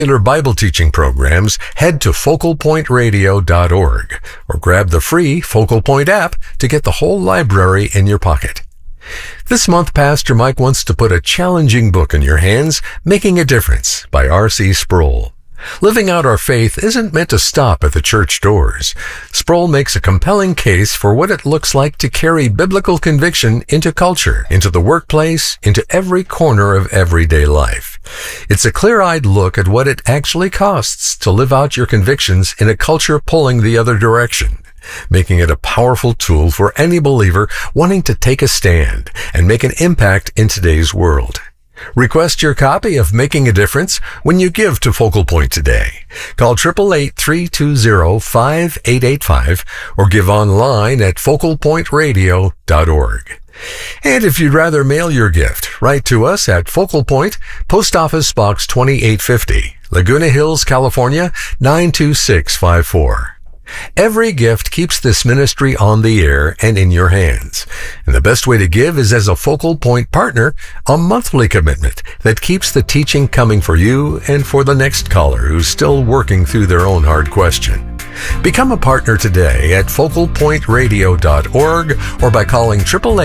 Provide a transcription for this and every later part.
Bible teaching programs, head to focalpointradio.org or grab the free Focal Point app to get the whole library in your pocket. This month, Pastor Mike wants to put a challenging book in your hands, Making a Difference by R.C. Sproul. Living out our faith isn't meant to stop at the church doors. Sproul makes a compelling case for what it looks like to carry biblical conviction into culture, into the workplace, into every corner of everyday life. It's a clear-eyed look at what it actually costs to live out your convictions in a culture pulling the other direction, making it a powerful tool for any believer wanting to take a stand and make an impact in today's world. Request your copy of Making a Difference when you give to Focal Point today. Call 888-320-5885 or give online at focalpointradio.org. And if you'd rather mail your gift, write to us at Focal Point, Post Office Box 2850, Laguna Hills, California, 92654. Every gift keeps this ministry on the air and in your hands. And the best way to give is as a Focal Point partner, a monthly commitment that keeps the teaching coming for you and for the next caller who's still working through their own hard question. Become a partner today at focalpointradio.org or by calling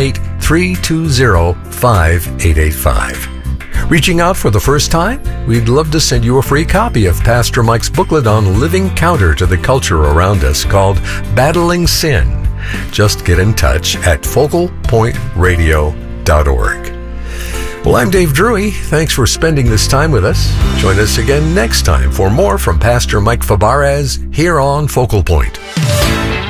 888-320-5885. Reaching out for the first time? We'd love to send you a free copy of Pastor Mike's booklet on living counter to the culture around us called Battling Sin. Just get in touch at focalpointradio.org. Well, I'm Dave Drury. Thanks for spending this time with us. Join us again next time for more from Pastor Mike Fabarez here on Focal Point.